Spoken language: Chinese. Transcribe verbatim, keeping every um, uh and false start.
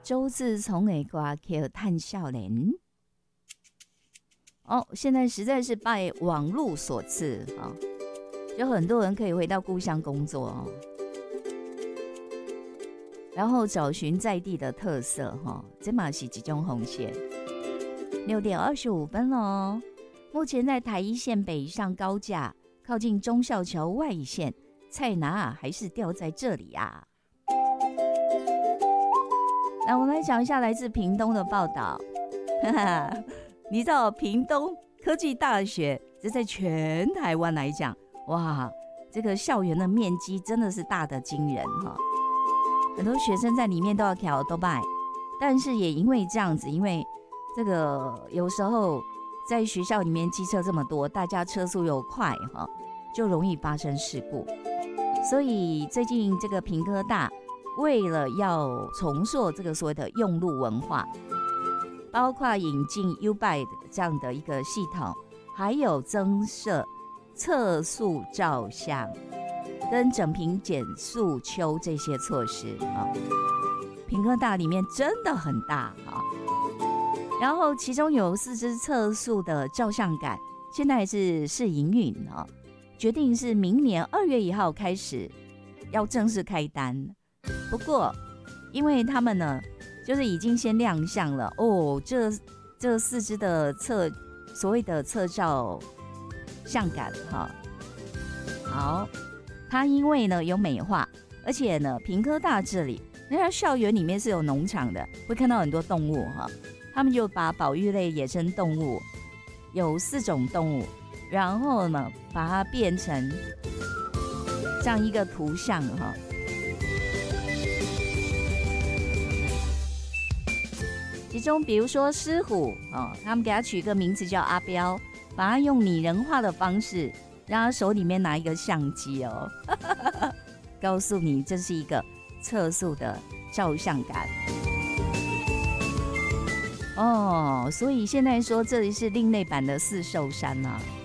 周志聪的歌叫探少年。哦，现在实在是拜网络所赐啊、哦，有很多人可以回到故乡工作哦，然后找寻在地的特色哈、哦，这嘛是几种红线。六点二十五分喽，目前在台一线北上高架，靠近忠孝桥外线，菜拿还是掉在这里啊。那我们来讲一下来自屏东的报道。你知道屏东科技大学，这在全台湾来讲，哇，这个校园的面积真的是大得惊人哈。很多学生在里面都要骑都拜，但是也因为这样子，因为这个有时候在学校里面机车这么多，大家车速又快哈，就容易发生事故。所以最近这个屏科大为了要重塑这个所谓的用路文化，包括引进 U-Bike 这样的一个系统，还有增设测速照相跟整平减速丘这些措施啊。屏科大里面真的很大啊，然后其中有四支测速的照相杆，现在是试营运啊，决定是明年二月一号开始要正式开单。不过因为他们呢就是已经先亮相了哦，这这四支的测所谓的测照相杆哈，好，它因为呢有美化，而且呢屏科大这里，人家校园里面是有农场的，会看到很多动物哈，他们就把保育类野生动物有四种动物，然后呢把它变成这样一个图像哈。其中比如说狮虎、哦、他们给他取一个名字叫阿彪，把他用拟人化的方式让他手里面拿一个相机哦，告诉你这是一个测速的照相杆哦，所以现在说这里是另类版的四兽山啊。